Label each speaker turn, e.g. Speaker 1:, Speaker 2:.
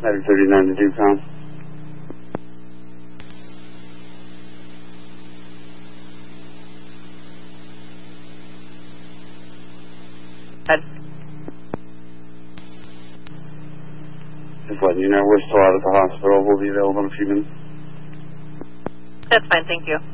Speaker 1: Ladder 39 to Dupont. Just letting you know we're still out at the hospital. We'll be available in a few minutes.
Speaker 2: That's fine, thank you.